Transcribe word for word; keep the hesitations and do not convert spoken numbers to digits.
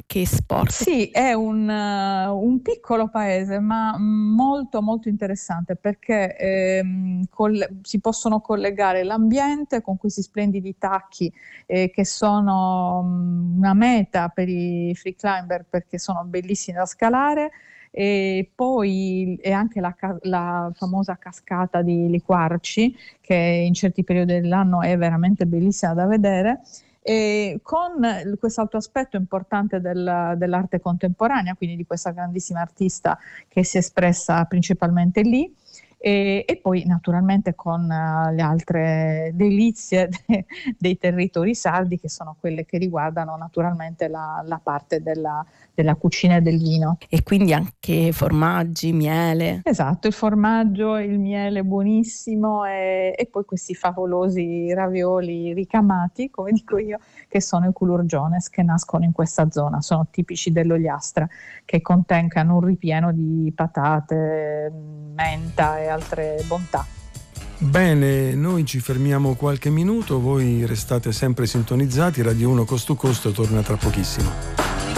che sport? Sì, è un, uh, un piccolo paese, ma molto molto interessante, perché ehm, col- si possono collegare l'ambiente con questi splendidi tacchi eh, che sono um, una meta per i free climber, perché sono bellissimi da scalare. E poi è anche la, ca- la famosa cascata di Liquarci, che in certi periodi dell'anno è veramente bellissima da vedere. E con quest'altro aspetto importante del- dell'arte contemporanea, quindi di questa grandissima artista che si è espressa principalmente lì, e, e poi naturalmente con eh, le altre delizie de- dei territori sardi, che sono quelle che riguardano naturalmente la, la parte della, della cucina e del vino. E quindi anche formaggi, miele. Esatto, il formaggio, il miele buonissimo e, e poi questi favolosi ravioli ricamati, come dico io, che sono i culurgiones, che nascono in questa zona, sono tipici dell'Ogliastra, che contengono un ripieno di patate, menta e altre bontà. Bene, noi ci fermiamo qualche minuto, voi restate sempre sintonizzati, Radio uno Coast to Coast torna tra pochissimo.